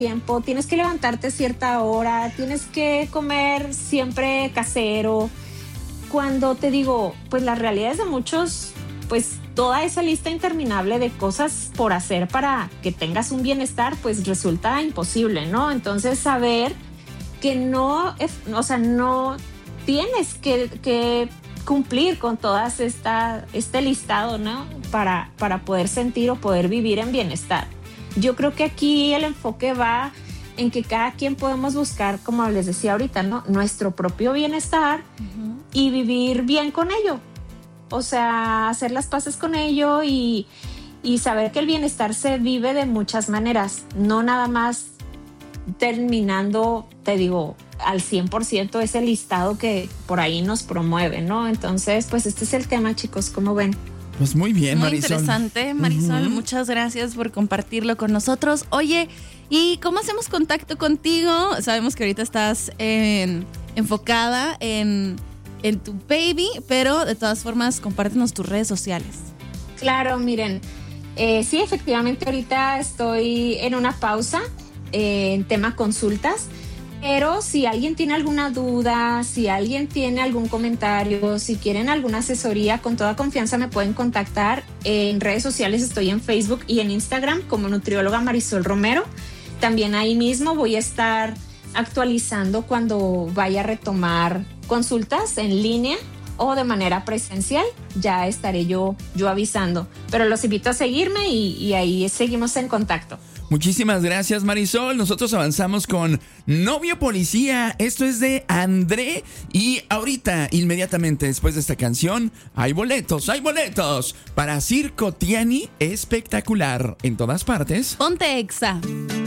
tiempo, tienes que levantarte a cierta hora, tienes que comer siempre casero. Cuando te digo, pues las realidades de muchos, pues toda esa lista interminable de cosas por hacer para que tengas un bienestar, pues resulta imposible, ¿no? Entonces saber que no tienes que cumplir con todas este listado, ¿no? Para poder sentir o poder vivir en bienestar. Yo creo que aquí el enfoque va en que cada quien podemos buscar, como les decía ahorita, ¿no? Nuestro propio bienestar y vivir bien con ello. O sea, hacer las paces con ello y saber que el bienestar se vive de muchas maneras, no nada más terminando, te digo, al 100% ese listado que por ahí nos promueve, ¿no? Entonces, pues este es el tema, chicos, ¿cómo ven? Pues muy bien, muy Marisol. Muy interesante, Marisol. Muchas gracias por compartirlo con nosotros. Oye, ¿y cómo hacemos contacto contigo? Sabemos que ahorita estás enfocada en tu baby, pero de todas formas, compártenos tus redes sociales. Claro, miren, sí, efectivamente ahorita estoy en una pausa en tema consultas, pero si alguien tiene alguna duda, si alguien tiene algún comentario, si quieren alguna asesoría, con toda confianza me pueden contactar. En redes sociales estoy en Facebook y en Instagram como nutrióloga Marisol Romero. También ahí mismo voy a estar actualizando cuando vaya a retomar consultas en línea o de manera presencial. Ya estaré yo avisando, pero los invito a seguirme y ahí seguimos en contacto. Muchísimas gracias, Marisol. Nosotros avanzamos con Novio Policía. Esto es de André. Y ahorita, inmediatamente después de esta canción, hay boletos para Circo Tiani Espectacular en todas partes. Ponte Exa.